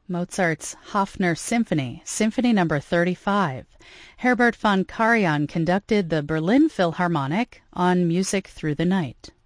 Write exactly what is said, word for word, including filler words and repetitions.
Mozart's Hofner Symphony, Symphony number thirty-five. Herbert von Karajan conducted the Berlin Philharmonic on Music Through the Night.